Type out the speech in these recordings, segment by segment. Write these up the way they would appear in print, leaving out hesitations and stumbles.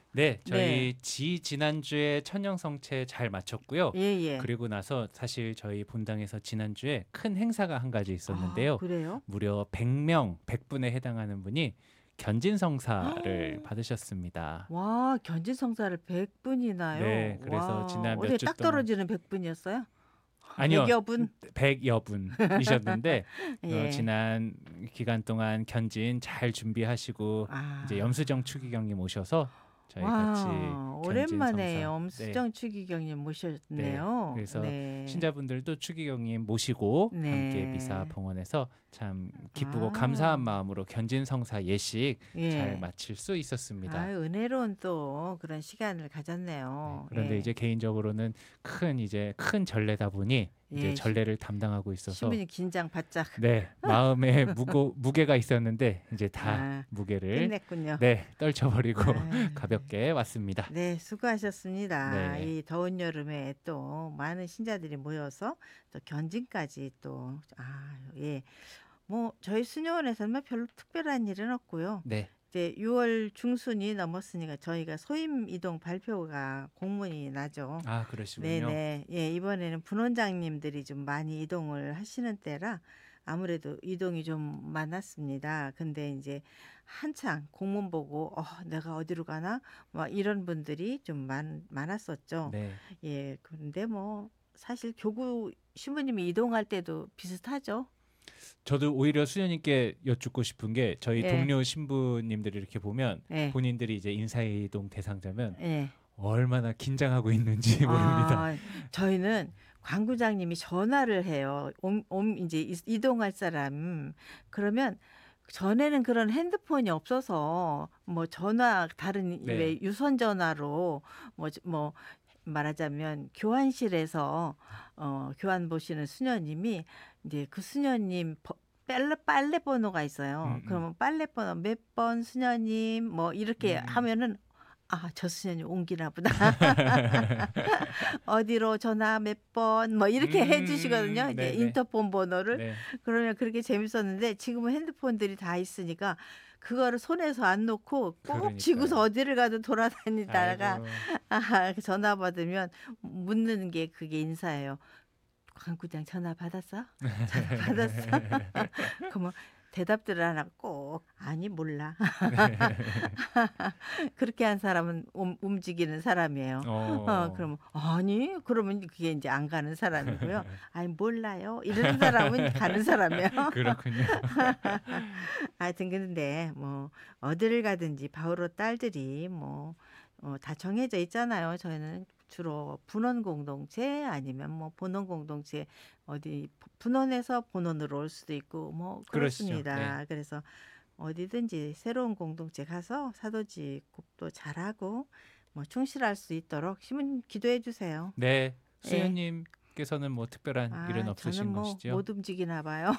네, 네. 저희 지난주에 천년성체 잘 마쳤고요. 예, 예. 그리고 나서 사실 저희 본당에서 지난주에 큰 행사가 한 가지 아, 있었는데요. 그래요? 무려 100명, 100분에 해당하는 분이 견진성사를 받으셨습니다. 와, 견진성사를 네, 100분이나요? 그래서 와, 지난 몇 어떻게 주 딱 동안 떨어지는 100분이었어요? 아니요, 100여 분? 100여 분이셨는데 예. 지난 기간 동안 견진 잘 준비하시고 이제 염수정 아, 추기경님 오셔서 저희 같이 와, 오랜만에 견진성사 네, 엄수정 추기경님 네. 모셨네요. 그래서 네. 신자분들도 추기경님 모시고 함께 미사 네. 봉헌해서 참 기쁘고 감사한 아, 마음으로 견진성사 예식 잘 예. 마칠 수 아, 있었습니다. 은혜로운 또 그런 시간을 네. 가졌네요. 그런데 예. 이제 개인적으로는 큰 전례다 보니 이제 예, 전례를 담당하고 있어서 신부님 긴장 바짝. 네, 마음에 무게가 있었는데 이제 다 아, 무게를 끝냈군요. 네, 떨쳐버리고 아, 가볍게 왔습니다. 네, 수고하셨습니다. 네, 이 더운 여름에 또 많은 신자들이 모여서 또 견진까지 또, 예. 뭐, 저희 수녀원에서는 뭐 별로 특별한 일은 없고요. 네, 이제 6월 중순이 넘었으니까 저희가 소임 이동 발표가 공문이 나죠. 아 그러시군요. 네네. 예, 이번에는 분원장님들이 좀 많이 이동을 하시는 때라 아무래도 이동이 좀 많았습니다. 근데 이제 한창 공문 보고, 내가 어디로 가나? 막 이런 분들이 좀 많았었죠. 네. 예, 그런데 뭐 사실 교구 신부님이 이동할 때도 비슷하죠. 저도 오히려 수녀님께 여쭙고 싶은 게 저희 예, 동료 신부님들이 이렇게 보면 예, 본인들이 이제 인사이동 대상자면 예. 얼마나 긴장하고 있는지 모릅니다. 아, 저희는 광구장님이 전화를 해요. 이제 이동할 사람. 그러면 전에는 그런 핸드폰이 없어서 뭐 전화 다른 네, 왜 유선 전화로 뭐 말하자면 교환실에서 교환 보시는 수녀님이 이제 그 수녀님 빨래 번호가 있어요. 음. 그러면 빨래 번호 몇 번 수녀님 뭐 이렇게 음. 하면은 저 수녀님 옮기나 보다. 어디로 전화 몇 번 뭐 이렇게 해주시거든요. 이제 네네. 인터폰 번호를. 네, 그러면 그렇게 재밌었는데 지금은 핸드폰들이 다 있으니까 그거를 손에서 안 놓고 꼭 쥐고서 그러니까요. 어디를 가도 돌아다니다가 아이고, 전화 받으면 묻는 게 그게 인사예요. 광구장 전화 받았어? 전화 받았어? 그러면 대답들을 하나 꼭 아니 몰라. 그렇게 한 사람은 움직이는 사람이에요. 어, 그러면 아니 그러면 그게 이제 안 가는 사람이고요. 아니 몰라요. 이런 사람은 가는 사람이에요. 그렇군요. 하여튼 근데 뭐 어디를 가든지 바오로 딸들이 뭐 다 정해져 있잖아요. 저희는 주로 분원 공동체 아니면 뭐 본원 공동체 어디 분원에서 본원으로 올 수도 있고 뭐 그러시죠. 네. 그렇습니다. 그래서 어디든지 새로운 공동체 가서 사도직국도 잘하고 뭐 충실할 수 있도록 신부님 기도해 주세요. 네, 예. 수녀님께서는 뭐 특별한 일은 저는 없으신 뭐 것이죠? 못 움직이나 봐요.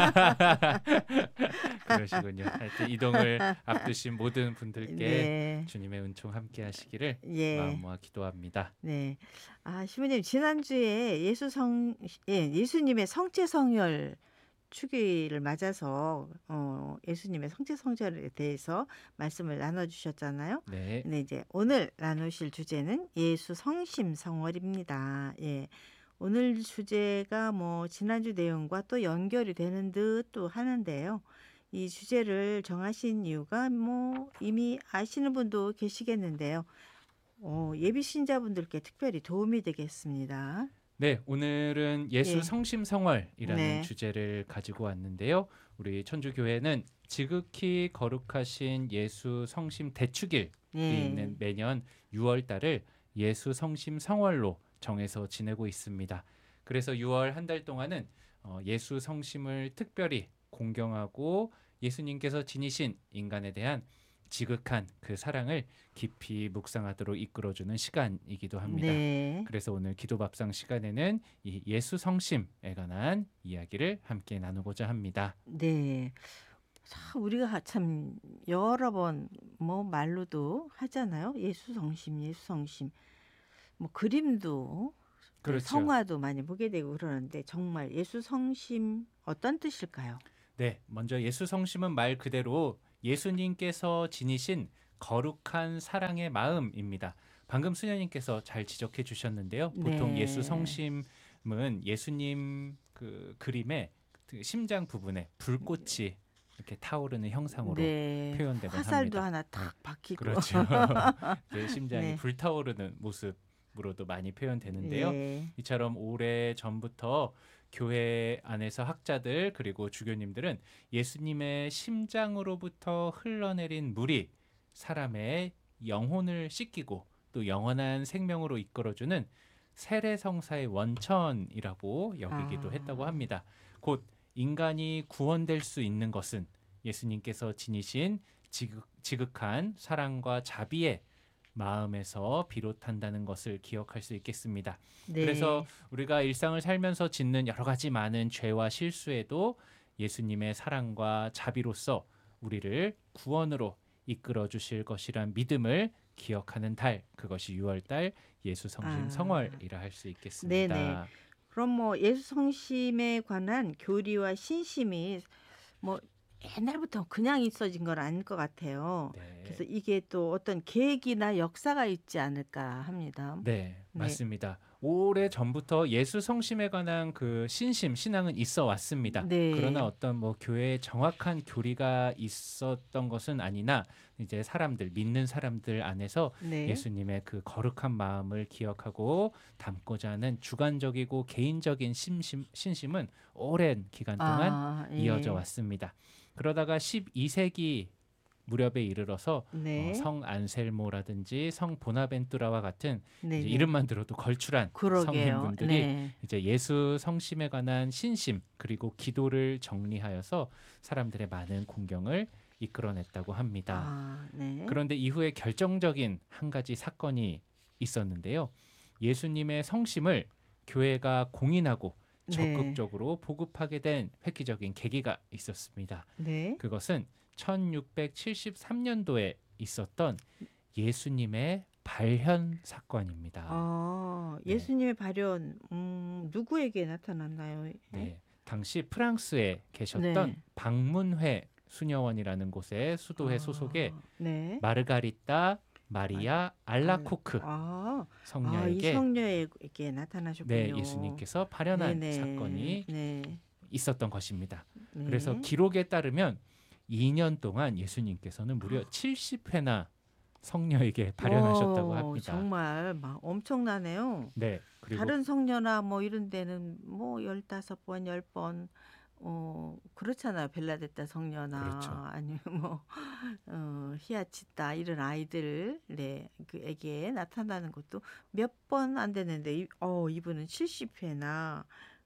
그러시군요. 하여튼 이동을 앞두신 모든 분들께 네. 주님의 은총 함께 하시기를 마음 예. 모아 기도합니다. 네. 신부님 지난주에 예수님의 성체성혈 축일을 맞아서 예수님의 성체성혈에 대해서 말씀을 나눠 주셨잖아요. 네, 근데 이제 오늘 나누실 주제는 예수 성심 성월입니다. 예. 오늘 주제가 뭐 지난주 내용과 또 연결이 되는 듯도 하는데요. 이 주제를 정하신 이유가 뭐 이미 아시는 분도 계시겠는데요. 예비 신자분들께 특별히 도움이 되겠습니다. 네, 오늘은 예수 예, 성심성월이라는 네, 주제를 가지고 왔는데요. 우리 천주교회는 지극히 거룩하신 예수 성심 대축일이 예, 있는 매년 6월 달을 예수 성심성월로 정해서 지내고 있습니다. 그래서 6월 한 달 동안은 예수 성심을 특별히 공경하고 예수님께서 지니신 인간에 대한 지극한 그 사랑을 깊이 묵상하도록 이끌어주는 시간이기도 합니다. 네, 그래서 오늘 기도밥상 시간에는 이 예수 성심에 관한 이야기를 함께 나누고자 합니다. 네. 우리가 참 여러 번 뭐 말로도 하잖아요. 예수 성심, 예수 성심. 뭐 그림도 그렇죠. 성화도 많이 보게 되고 그러는데 정말 예수 성심 어떤 뜻일까요? 네, 먼저 예수 성심은 말 그대로 예수님께서 지니신 거룩한 사랑의 마음입니다. 방금 수녀님께서 잘 지적해 주셨는데요. 보통 예수 네. 성심은 예수님 그 그림의 그 심장 부분에 불꽃이 이렇게 타오르는 형상으로 네. 표현되곤 화살도 합니다. 하나 탁 박히고. 그렇죠. 그 심장이 네. 불타오르는 모습으로도 많이 표현되는데요. 예. 이처럼 오래 전부터 교회 안에서 학자들 그리고 주교님들은 예수님의 심장으로부터 흘러내린 물이 사람의 영혼을 씻기고 또 영원한 생명으로 이끌어주는 세례성사의 원천이라고 여기기도 했다고 아. 합니다. 곧 인간이 구원될 수 있는 것은 예수님께서 지니신 지극한 사랑과 자비의 마음에서 비롯한다는 것을 기억할 수 있겠습니다. 그래서 네. 우리가 일상을 살면서 짓는 여러 가지 많은 죄와 실수에도 예수님의 사랑과 자비로서 우리를 구원으로 이끌어 주실 것이란 믿음을 기억하는 달, 그것이 6월 달 예수 성심 아. 성월이라 할 수 네네. 있겠습니다. 그럼 뭐 예수 성심에 관한 교리와 신심이 뭐 옛날부터 그냥 있어진 건 아닐 것 같아요. 그래서 네. 이게 또 어떤 계기나 역사가 있지 않을까 합니다. 네, 네. 맞습니다. 오래 전부터 예수 성심에 관한 그 신앙은 있어 왔습니다. 그러나 네. 어떤 뭐 교회에 정확한 교리가 있었던 것은 아니나 이제 믿는 사람들 안에서 네. 예수님의 그 거룩한 마음을 기억하고 담고자 하는 주관적이고 개인적인 신심은 오랜 기간 동안 아, 이어져 예. 왔습니다. 그러다가 12세기 무렵에 이르러서 네. 성 안셀모라든지 성 보나벤투라와 같은 이제 네네. 이름만 들어도 걸출한 그러게요. 성인분들이 네. 이제 예수 성심에 관한 신심 그리고 기도를 정리하여서 사람들의 많은 공경을 이끌어냈다고 합니다. 아, 네. 그런데 이후에 결정적인 한 가지 사건이 있었는데요. 예수님의 성심을 교회가 공인하고 네. 적극적으로 보급하게 된 획기적인 계기가 있었습니다. 네. 그것은 1673년도에 있었던 예수님의 발현 사건입니다. 아, 네, 예수님의 발현, 누구에게 나타났나요? 예? 네. 당시 프랑스에 계셨던 네. 방문회 수녀원이라는 곳의 수도회 소속의 아, 네. 마르가리타 아, 마리아 알, 알라코크 이 성녀에게 성녀에게 네, 나타나셨군요. 예수님께서 발현한 네네. 사건이 네. 있었던 것입니다. 그래서 네. 기록에 따르면 2년 동안 예수님께서는 무려 70회나 성녀에게 발현하셨다고 합니다. 정말 막 엄청나네요. 네, 그리고 다른 성녀나 뭐 이런 데는 뭐 15번, 10번, 그렇잖아요. 벨라데타 그렇죠. 성녀나 아니면 뭐, 히아치타 이런 아이들, 네, 그에게 나타나는 것도 몇 번 안 되는데, 이분은 70회나,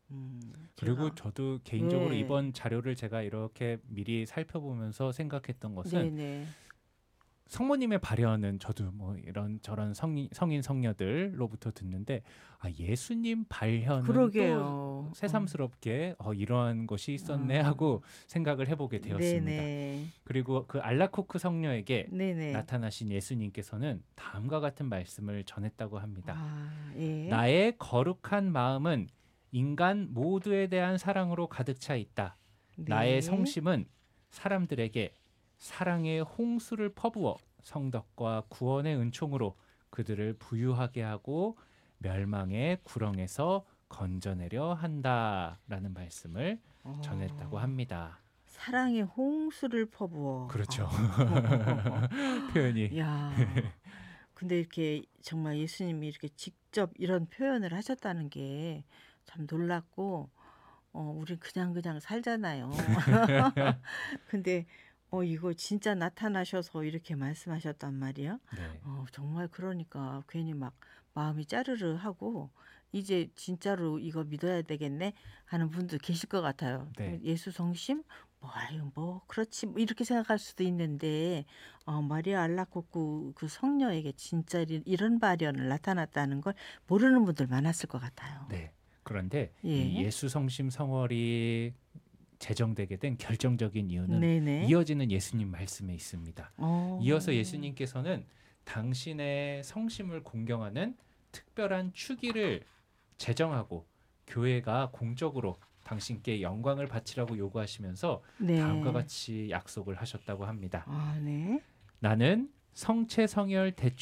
그리고 제가, 저도 개인적으로 네, 이번 자료를 제가 이렇게 미리 살펴보면서 생각했던 것은 네네. 성모님의 발현은 저도 뭐 이런 저런 성인 성녀들로부터 듣는데 예수님 발현은 또 그러게요. 새삼스럽게 이러한 것이 있었네 어, 하고 생각을 해보게 되었습니다. 네네. 그리고 그 알라코크 성녀에게 네네. 나타나신 예수님께서는 다음과 같은 말씀을 전했다고 합니다. 아, 예. 나의 거룩한 마음은 인간 모두에 대한 사랑으로 가득 차 있다. 나의 네. 성심은 사람들에게 사랑의 홍수를 퍼부어 성덕과 구원의 은총으로 그들을 부유하게 하고 멸망의 구렁에서 건져내려 한다라는 말씀을 전했다고 어, 합니다. 사랑의 홍수를 퍼부어. 그렇죠. 표현이. 야, 근데 이렇게 정말 예수님이 이렇게 직접 이런 표현을 하셨다는 게 참 놀랍고, 우린 그냥 살잖아요. 근데, 이거 진짜 나타나셔서 이렇게 말씀하셨단 말이야. 네. 정말 그러니까 괜히 막 마음이 짜르르 하고, 이제 진짜로 이거 믿어야 되겠네 하는 분도 계실 것 같아요. 네. 예수 성심? 뭐, 아유, 뭐, 그렇지. 뭐 이렇게 생각할 수도 있는데, 마리아 알라코쿠 그 성녀에게 진짜 이런 발현을 나타났다는 걸 모르는 분들 많았을 것 같아요. 네. 그런데 이 예. 예수 성심 성월이 제정되게 된 결정적인 이유는 네네. 이어지는 예수님 말씀에 있습니다. 이어서 어, 예수님께서는 당신의 성심을 공경하는 특별한 축일을 제정하고 교회가 공적으로 당신께 영광을 바치라고 요구하시면서 다음과 네. 같이 약속을 하셨다고 합니다. 아, 네. 나는 성체 성혈 대충